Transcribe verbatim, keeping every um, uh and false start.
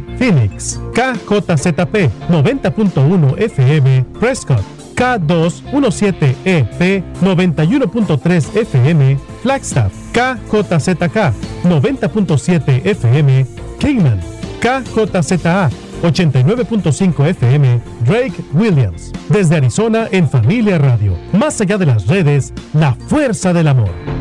Phoenix, K J Z P noventa punto uno F M, Prescott, K doscientos diecisiete E P noventa y uno punto tres F M, Flagstaff, K J Z K noventa punto siete F M, Kingman, K J Z A ochenta y nueve punto cinco F M, Drake Williams. Desde Arizona en Familia Radio. Más allá de las redes, la fuerza del amor.